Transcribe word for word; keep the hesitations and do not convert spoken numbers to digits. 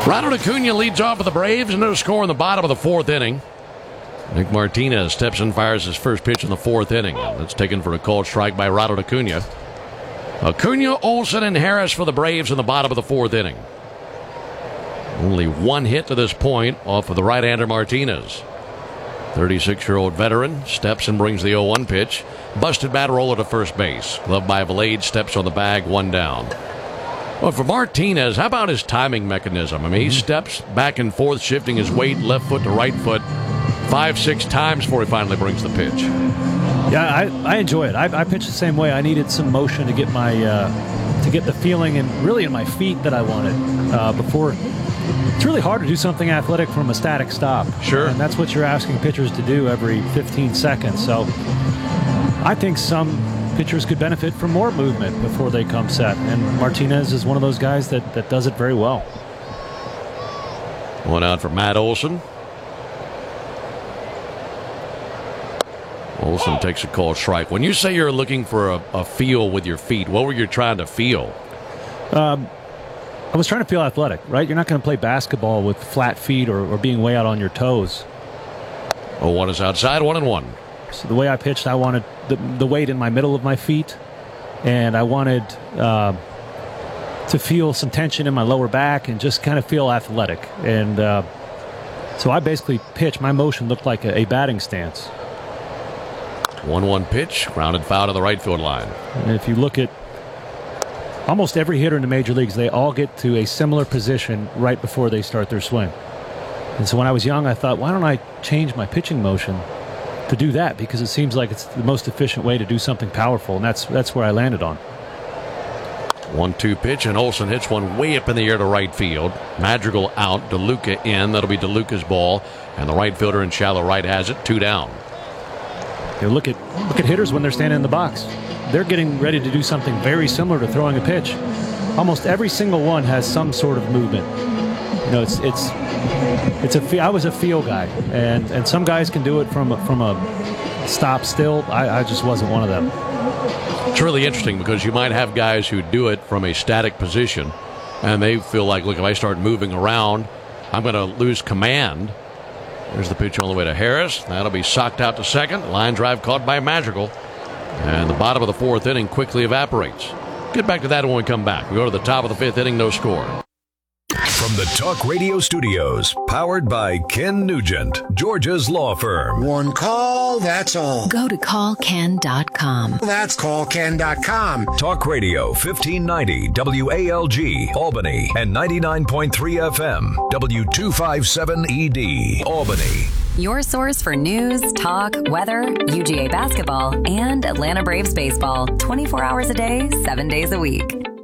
Ronald Acuna leads off with the Braves, and no score in the bottom of the fourth inning. Nick Martinez steps and fires his first pitch in the fourth inning. That's taken for a called strike by Ronald Acuna. Acuna, Olson, and Harris for the Braves in the bottom of the fourth inning. Only one hit to this point off of the right-hander Martinez. thirty-six-year-old veteran steps and brings the oh one pitch. Busted bat roller to first base. Gloved by Valade, steps on the bag, one down. Well, for Martinez, how about his timing mechanism? I mean, he steps back and forth, shifting his weight left foot to right foot five, six times before he finally brings the pitch. Yeah, I, I enjoy it. I, I pitch the same way. I needed some motion to get my uh, to get the feeling and really in my feet that I wanted uh, before. It's really hard to do something athletic from a static stop. Sure. And that's what you're asking pitchers to do every fifteen seconds. So I think some pitchers could benefit from more movement before they come set. And Martinez is one of those guys that, that does it very well. One out for Matt Olson. Olson takes a called strike. When you say you're looking for a, a feel with your feet, what were you trying to feel? Um, I was trying to feel athletic, right? You're not going to play basketball with flat feet or, or being way out on your toes. Oh, one is outside, one and one. So the way I pitched, I wanted the, the weight in my middle of my feet, and I wanted uh, to feel some tension in my lower back and just kind of feel athletic. And uh, so I basically pitched. My motion looked like a, a batting stance. one one pitch, grounded foul to the right field line. And if you look at almost every hitter in the major leagues, they all get to a similar position right before they start their swing. And so when I was young, I thought, why don't I change my pitching motion to do that? Because it seems like it's the most efficient way to do something powerful, and that's that's where I landed on. one two pitch, and Olson hits one way up in the air to right field. Madrigal out, DeLuca in. That'll be DeLuca's ball, and the right fielder in shallow right has it, two down. You look at look at hitters when they're standing in the box. They're getting ready to do something very similar to throwing a pitch. Almost every single one has some sort of movement. You know, it's it's it's a. I was a feel guy, and and some guys can do it from a, from a stop still. I, I just wasn't one of them. It's really interesting because you might have guys who do it from a static position, and they feel like, look, if I start moving around, I'm going to lose command. There's the pitch on the way to Harris. That'll be socked out to second. Line drive caught by Madrigal. And the bottom of the fourth inning quickly evaporates. Get back to that when we come back. We go to the top of the fifth inning, no score. From the Talk Radio Studios, powered by Ken Nugent, Georgia's law firm. One call, that's all. Go to call ken dot com. That's call ken dot com. Talk Radio fifteen ninety W A L G, Albany, and ninety-nine point three F M, W two fifty-seven E D, Albany. Your source for news, talk, weather, U G A basketball, and Atlanta Braves baseball. twenty-four hours a day, seven days a week.